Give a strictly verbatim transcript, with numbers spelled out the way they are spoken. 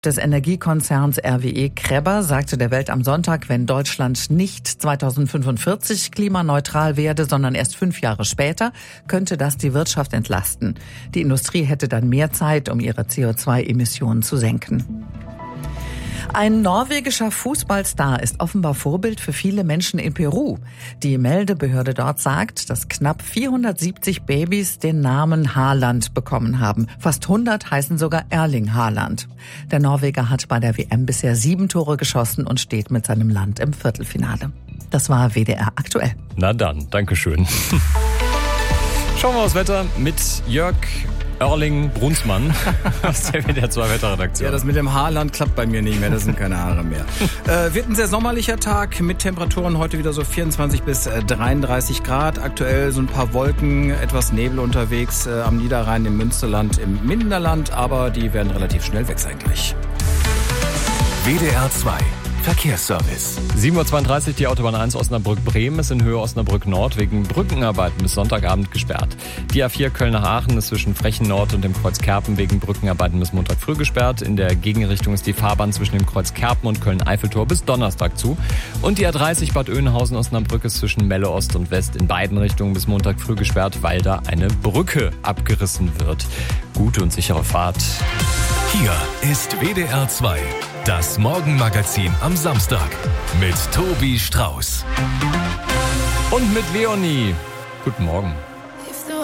Des Energiekonzerns R W E Krebber sagte der Welt am Sonntag, wenn Deutschland nicht zweitausendfünfundvierzig klimaneutral werde, sondern erst fünf Jahre später, könnte das die Wirtschaft entlasten. Die Industrie hätte dann mehr Zeit, um ihre C O zwei Emissionen zu senken. Ein norwegischer Fußballstar ist offenbar Vorbild für viele Menschen in Peru. Die Meldebehörde dort sagt, dass knapp vierhundertsiebzig Babys den Namen Haaland bekommen haben. Fast hundert heißen sogar Erling Haaland. Der Norweger hat bei der W M bisher sieben Tore geschossen und steht mit seinem Land im Viertelfinale. Das war W D R aktuell. Na dann, Dankeschön. Schauen wir aufs Wetter mit Jörg Erling Brunsmann aus der W D R zwei Wetterredaktion. Ja, das mit dem Haarland klappt bei mir nicht mehr, das sind keine Haare mehr. äh, wird ein sehr sommerlicher Tag mit Temperaturen heute wieder so vierundzwanzig bis dreiunddreißig Grad. Aktuell so ein paar Wolken, etwas Nebel unterwegs äh, am Niederrhein, im Münsterland, im Minderland, aber die werden relativ schnell weg sein gleich. W D R zwei Verkehrsservice. sieben Uhr zweiunddreißig, die Autobahn eins Osnabrück-Bremen ist in Höhe Osnabrück-Nord wegen Brückenarbeiten bis Sonntagabend gesperrt. Die A vier Köln nach Aachen ist zwischen Frechen Nord und dem Kreuz Kerpen wegen Brückenarbeiten bis Montag früh gesperrt. In der Gegenrichtung ist die Fahrbahn zwischen dem Kreuz Kerpen und Köln-Eiffeltor bis Donnerstag zu. Und die A dreißig Bad Oeynhausen-Osnabrück ist zwischen Melle Ost und West in beiden Richtungen bis Montag früh gesperrt, weil da eine Brücke abgerissen wird. Gute und sichere Fahrt. Hier ist W D R zwei. Das Morgenmagazin am Samstag mit Tobi Strauß. Und mit Leonie. Guten Morgen.